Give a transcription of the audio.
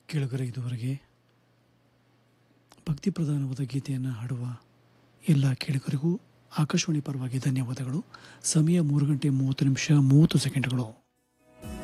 ಕೇಳುಗರೆ, ಇದುವರೆಗೆ ಭಕ್ತಿ ಪ್ರಧಾನವಾದ ಗೀತೆಯನ್ನು ಹಾಡುವ ಎಲ್ಲ ಕೇಳುಗರಿಗೂ ಆಕಾಶವಾಣಿ ಪರವಾಗಿ ಧನ್ಯವಾದಗಳು. ಸಮಯ 3 ಗಂಟೆ 30 ನಿಮಿಷ 30 ಸೆಕೆಂಡ್ಗಳು.